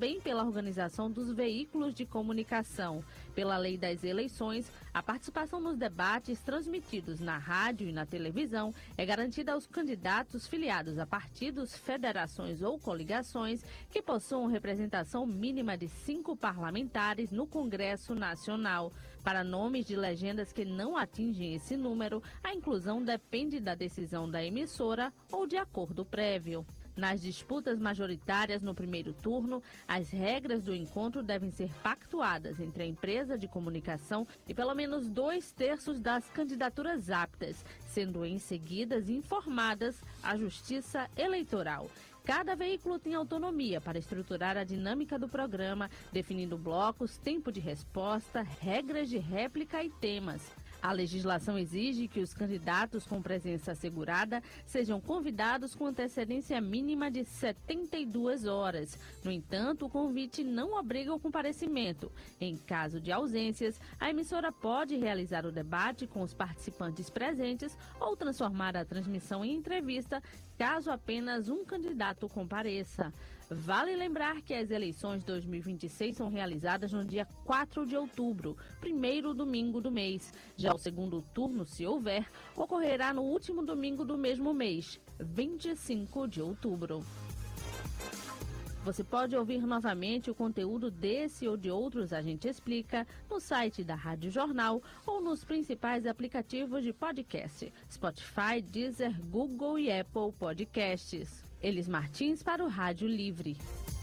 também pela organização dos veículos de comunicação. Pela lei das eleições, a participação nos debates transmitidos na rádio e na televisão é garantida aos candidatos filiados a partidos, federações ou coligações que possuam representação mínima de 5 parlamentares no Congresso Nacional. Para nomes de legendas que não atingem esse número, a inclusão depende da decisão da emissora ou de acordo prévio. Nas disputas majoritárias no primeiro turno, as regras do encontro devem ser pactuadas entre a empresa de comunicação e pelo menos 2/3 das candidaturas aptas, sendo em seguida informadas à Justiça Eleitoral. Cada veículo tem autonomia para estruturar a dinâmica do programa, definindo blocos, tempo de resposta, regras de réplica e temas. A legislação exige que os candidatos com presença assegurada sejam convidados com antecedência mínima de 72 horas. No entanto, o convite não obriga o comparecimento. Em caso de ausências, a emissora pode realizar o debate com os participantes presentes ou transformar a transmissão em entrevista, caso apenas um candidato compareça. Vale lembrar que as eleições 2026 são realizadas no dia 4 de outubro, primeiro domingo do mês. Já o segundo turno, se houver, ocorrerá no último domingo do mesmo mês, 25 de outubro. Você pode ouvir novamente o conteúdo desse ou de outros A Gente Explica no site da Rádio Jornal ou nos principais aplicativos de podcast: Spotify, Deezer, Google e Apple Podcasts. Elis Martins para o Rádio Livre.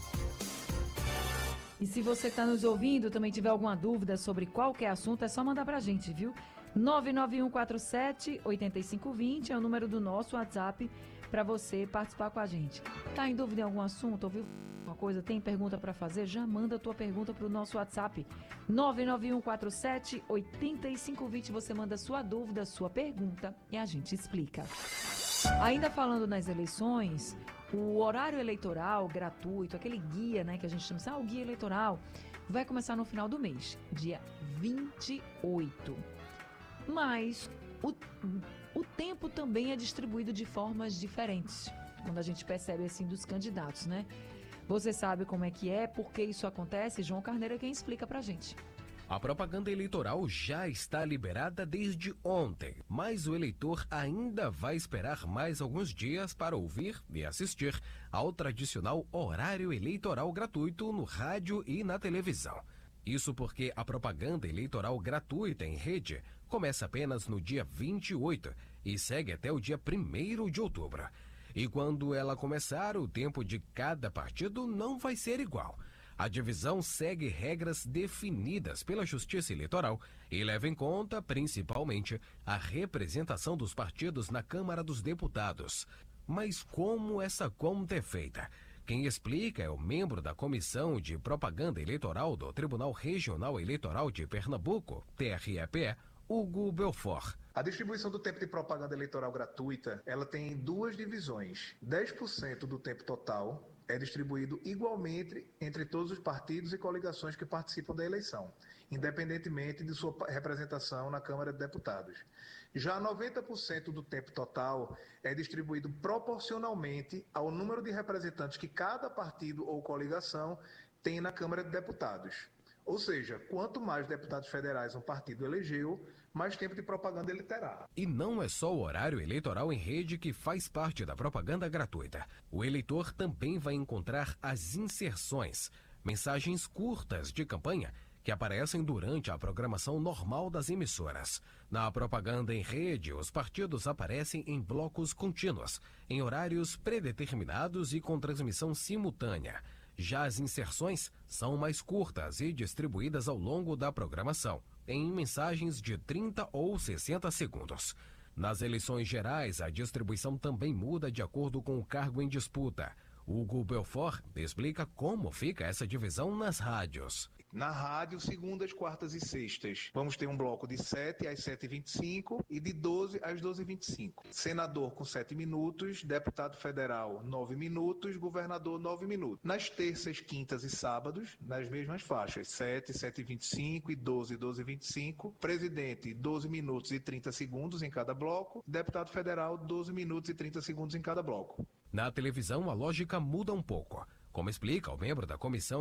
E se você está nos ouvindo, também tiver alguma dúvida sobre qualquer assunto, é só mandar para a gente, viu? 99147-8520 é o número do nosso WhatsApp para você participar com a gente. Tá em dúvida em algum assunto? Ouviu alguma coisa? Tem pergunta para fazer? Já manda a tua pergunta para o nosso WhatsApp. 99147-8520. Você manda sua dúvida, sua pergunta e a gente explica. Ainda falando nas eleições, o horário eleitoral gratuito, aquele guia, né, que a gente chama o guia eleitoral, vai começar no final do mês, dia 28. Mas o tempo também é distribuído de formas diferentes, quando a gente percebe assim dos candidatos, né? Você sabe como é que é, por que isso acontece? João Carneiro é quem explica pra gente. A propaganda eleitoral já está liberada desde ontem, mas o eleitor ainda vai esperar mais alguns dias para ouvir e assistir ao tradicional horário eleitoral gratuito no rádio e na televisão. Isso porque a propaganda eleitoral gratuita em rede começa apenas no dia 28 e segue até o dia 1º de outubro. E quando ela começar, o tempo de cada partido não vai ser igual. A divisão segue regras definidas pela Justiça Eleitoral e leva em conta, principalmente, a representação dos partidos na Câmara dos Deputados. Mas como essa conta é feita? Quem explica é o membro da Comissão de Propaganda Eleitoral do Tribunal Regional Eleitoral de Pernambuco, TREPE, Hugo Belfort. A distribuição do tempo de propaganda eleitoral gratuita, ela tem duas divisões. 10% do tempo total é distribuído igualmente entre todos os partidos e coligações que participam da eleição, independentemente de sua representação na Câmara de Deputados. Já 90% do tempo total é distribuído proporcionalmente ao número de representantes que cada partido ou coligação tem na Câmara de Deputados. Ou seja, quanto mais deputados federais um partido elegeu, mais tempo de propaganda ele terá. E não é só o horário eleitoral em rede que faz parte da propaganda gratuita. O eleitor também vai encontrar as inserções, mensagens curtas de campanha que aparecem durante a programação normal das emissoras. Na propaganda em rede, os partidos aparecem em blocos contínuos, em horários predeterminados e com transmissão simultânea. Já as inserções são mais curtas e distribuídas ao longo da programação, em mensagens de 30 ou 60 segundos. Nas eleições gerais, a distribuição também muda de acordo com o cargo em disputa. Hugo Belfort explica como fica essa divisão nas rádios. Na rádio, segundas, quartas e sextas, vamos ter um bloco de 7 às 7h25 e de 12 às 12h25. Senador com 7 minutos, deputado federal 9 minutos, governador 9 minutos. Nas terças, quintas e sábados, nas mesmas faixas, 7, 7h25 e 12, 12h25. Presidente, 12 minutos e 30 segundos em cada bloco. Deputado federal, 12 minutos e 30 segundos em cada bloco. Na televisão, a lógica muda um pouco. Como explica o membro da Comissão